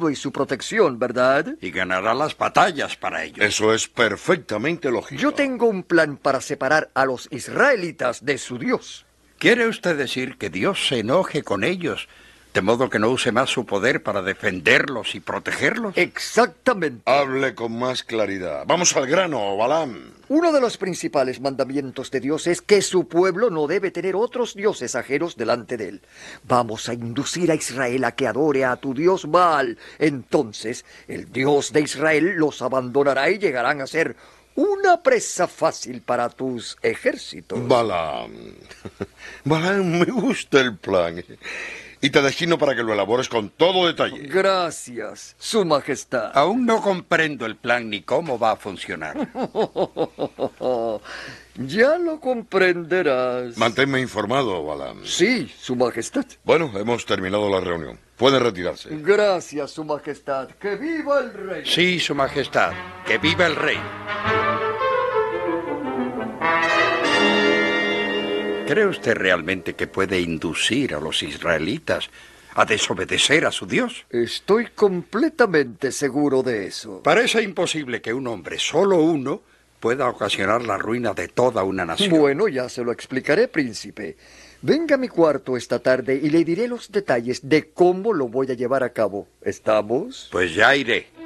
escudo y su protección, ¿verdad? Y ganará las batallas para ello. Eso es perfectamente lógico. Yo tengo un plan para separar a los israelitas de su Dios. ¿Quiere usted decir que Dios se enoje con ellos, de modo que no use más su poder para defenderlos y protegerlos? Exactamente. Hable con más claridad. Vamos al grano, Balaam. Uno de los principales mandamientos de Dios es que su pueblo no debe tener otros dioses ajenos delante de él. Vamos a inducir a Israel a que adore a tu Dios Baal. Entonces, el Dios de Israel los abandonará y llegarán a ser una presa fácil para tus ejércitos. Balaam. Balaam, me gusta el plan. Y te destino para que lo elabores con todo detalle. Gracias, Su Majestad. Aún no comprendo el plan ni cómo va a funcionar. Ya lo comprenderás. Manténme informado, Balaam. Sí, Su Majestad. Bueno, hemos terminado la reunión. Puede retirarse. Gracias, Su Majestad. ¡Que viva el rey! Sí, Su Majestad. ¡Que viva el rey! ¿Cree usted realmente que puede inducir a los israelitas a desobedecer a su Dios? Estoy completamente seguro de eso. Parece imposible que un hombre, solo uno, pueda ocasionar la ruina de toda una nación. Bueno, ya se lo explicaré, príncipe. Venga a mi cuarto esta tarde y le diré los detalles de cómo lo voy a llevar a cabo. ¿Estamos? Pues ya iré.